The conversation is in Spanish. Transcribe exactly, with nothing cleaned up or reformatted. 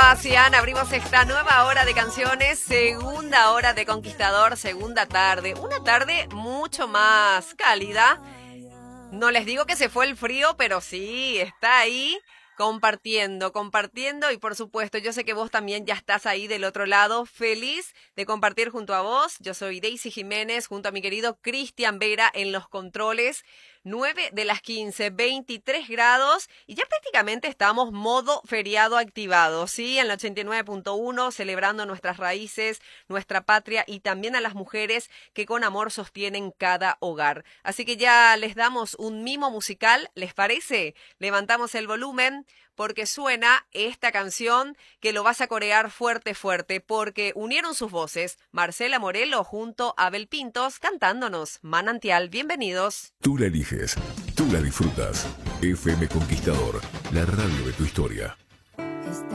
Sebastián, abrimos esta nueva hora de canciones, segunda hora de Conquistador, segunda tarde, una tarde mucho más cálida. No les digo que se fue el frío, pero sí, está ahí compartiendo, compartiendo y por supuesto yo sé que vos también ya estás ahí del otro lado, feliz de compartir junto a vos. Yo soy Daisy Jiménez junto a mi querido Cristian Vera en los controles. nueve de las quince, veintitrés grados y ya prácticamente estamos modo feriado activado, ¿sí? En la ochenta y nueve punto uno, celebrando nuestras raíces, nuestra patria y también a las mujeres que con amor sostienen cada hogar. Así que ya les damos un mimo musical, ¿les parece? Levantamos el volumen porque suena esta canción que lo vas a corear fuerte, fuerte, porque unieron sus voces Marcela Morelo junto a Abel Pintos cantándonos Manantial. Bienvenidos. Tú la eliges, tú la disfrutas. F M Conquistador, la radio de tu historia.